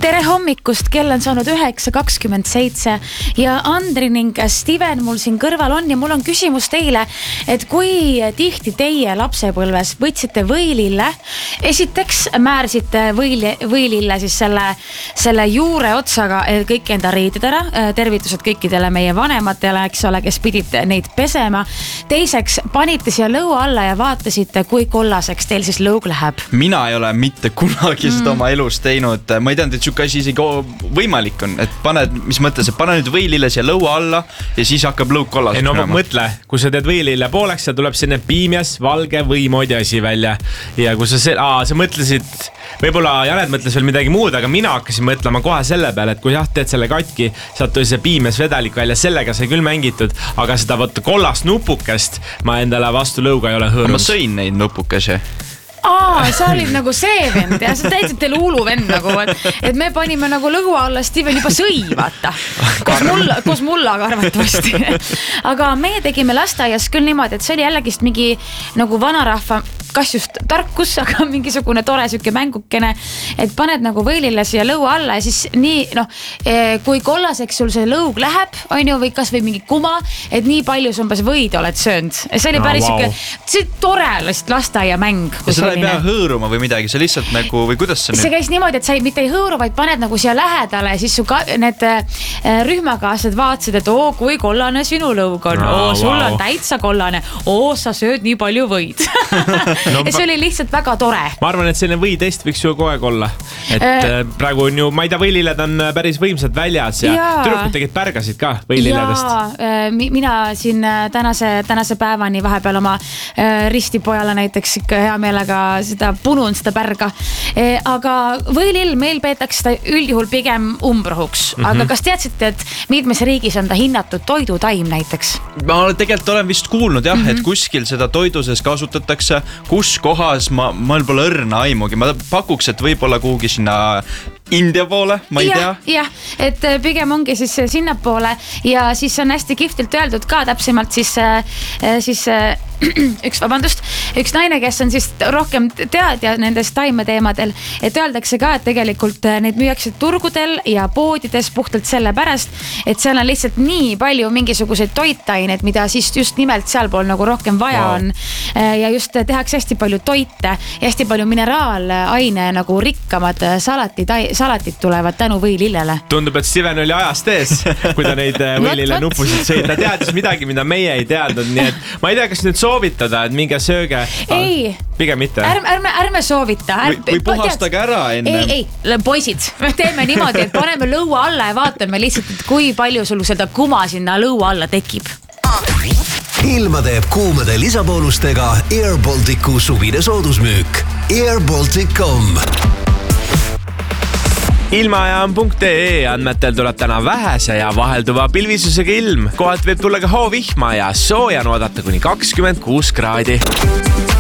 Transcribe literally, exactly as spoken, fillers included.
tere hommikust, kell on saanud üheksa kakskümmend seitse ja Andri ning Steven mul siin kõrval on ja mul on küsimus teile, et kui tihti teie lapsepõlves võtsite võilille, esiteks määrsite võili, võilille siis selle, selle juure otsaga kõik enda riided ära, tervitused kõikidele meie vanematele, eks ole, kes pidid neid pesema. Teiseks panite siia lõua alla ja vaatasite, kui kollaseks teil siis lõug läheb. Mina ei ole mitte kunagi seda oma elus teinud. Ma ei teadnud, et siuke asi isegi võimalik on, et paned, mis mõttes, et pane nüüd võilille siia lõua alla ja siis hakkab lõug kollaseks. Ei no ma mõtle, kui sa teed võilille pooleks, seal tuleb sinne piimjas, valge või moodi asi välja. Ja kui sa, see, aa, sa mõtlesid, võib-olla Janet mõtles veel midagi muud, aga mina hakkasin mõtlema kohe selle peale, et kui jah, teed selle katki, saad tuli see piimjas vedelik välja, sellega sai küll mängitud, aga seda võtta kollast nupukest ma endale vastu lõuga ei ole hõõrunud. Ma sõin neid nupukesi. Aa, sa olid nagu see vend ja sa täitsid teile ulu vend nagu, et, et me panime nagu lõua alla Steven juba sõi, vaata. Koos mulla, koos mullaga arvatavasti. Aga meie tegime lasteaias küll niimoodi, et see oli jällegist mingi nagu vanarahva, kas just tarkus, aga mingisugune tore süke mängukene, et paned nagu võilille siia lõua alla ja siis nii, noh, kui kollaseks sul see lõug läheb, on ju, või kas või mingi kuma, et nii palju sumbes võid oled söönud. See oli päris no, wow. Süke, see tore lasteaia mäng. Ja seda ei pea hõõruma või midagi, see lihtsalt nagu, või kuidas see see käis niimoodi, et sa mitte ei hõõru, vaid paned nagu siia lähedale ja siis su ka, need rühmakaaslased vaatasid, et oo, kui kollane sinu lõug on, oo, sul wow. on täitsa kollane, oo, sa sööd nii palju võid. No, ja see oli lihtsalt väga tore. Ma arvan, et selline võitest võiks ju kogu aeg olla. Et äh, praegu on ju, ma ei tea, võililled on päris võimsad väljas ja jaa. Tüdrukud tegid pärgasid ka võililledest. Jaa, mina siin tänase, tänase päevani vahepeal oma äh, ristipojale näiteks ikka hea meelega seda punun, seda pärga. E, aga võilill meil peetakse seda üldjuhul pigem umbrohuks. Mm-hmm. Aga kas teadsite, et mitmes riigis on ta hinnatud toidutaim näiteks? Ma tegelikult olen vist kuulnud jah, mm-hmm. et kuskil seda toiduses kasutatakse, kus kohas ma, ma pole õrna aimugi. Ma pakuks, et võib-olla kuhugi sinna India poole, ma ei ja, tea. Jah, et pigem ongi siis sinna poole ja siis on hästi kihvtilt öeldud ka täpsemalt siis, siis üks, vabandust, üks naine, kes on siis rohkem teadja nendest taimeteemadel, et öeldakse ka, et tegelikult neid müüakse turgudel ja poodides puhtalt selle pärast, et seal on lihtsalt nii palju mingisuguseid toitaineid, mida siis just nimelt sealpool nagu rohkem vaja wow. on ja just tehakse hästi palju toite ja hästi palju mineraalaine nagu rikkamad salatid, salatit tulevad tänu võilillele. Tundub, et Steven oli ajast ees, kui ta neid võilille nupusid sõid. Ta teadis midagi, mida meie ei teadnud, nii et ma ei tea, kas nüüd soovitada, et minge sööge. Ei, pigem mitte. Ärme, ärme, ärme soovita. Või, või puhastage ära enne. Ei, ei, poisid, me teeme niimoodi, et paneme lõua alla ja vaatame lihtsalt, et kui palju sul seda kuma sinna lõua alla tekib. Ilma teeb kuumade lisaboonustega Air Balticu suvine soodusmüük. air baltic dot com Ilmajaam.ee andmetel tuleb täna vähese ja vahelduva pilvisusega ilm. Kohalt võib tulla ka hoovihma ja sooja oodata kuni kakskümmend kuus kraadi.